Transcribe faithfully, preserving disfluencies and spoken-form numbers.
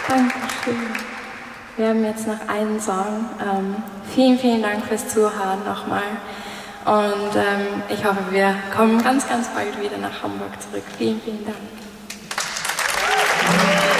Dankeschön. Wir haben jetzt noch einen Song. Ähm, vielen, vielen Dank fürs Zuhören nochmal. Und ähm, ich hoffe, wir kommen ganz, ganz bald wieder nach Hamburg zurück. Vielen, vielen Dank.